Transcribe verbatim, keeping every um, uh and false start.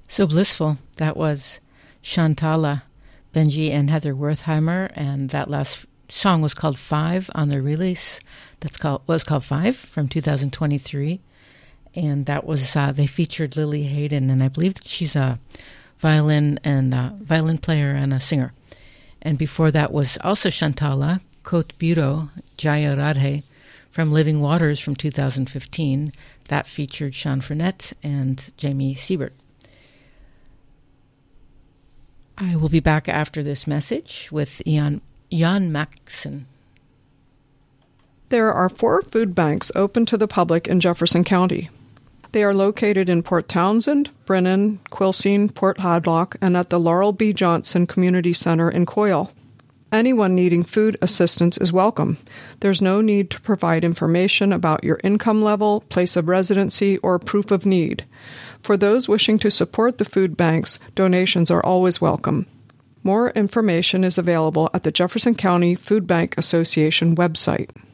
So blissful. That was Shantala, Benji and Heather Wertheimer, and that last song was called Five on their release. That's called was called Five from two thousand twenty-three, and that was uh, they featured Lily Hayden, and I believe that she's a violin and uh, violin player and a singer. And before that was also Shantala, Kote Biro, Jaya Radhe from Living Waters from two thousand fifteen. That featured Sean Frenette and Jamie Siebert. I will be back after this message with Jan, Jan Maxson. There are four food banks open to the public in Jefferson County. They are located in Port Townsend, Brennan, Quilcene, Port Hadlock, and at the Laurel B. Johnson Community Center in Coyle. Anyone needing food assistance is welcome. There's no need to provide information about your income level, place of residency, or proof of need. For those wishing to support the food banks, donations are always welcome. More information is available at the Jefferson County Food Bank Association website.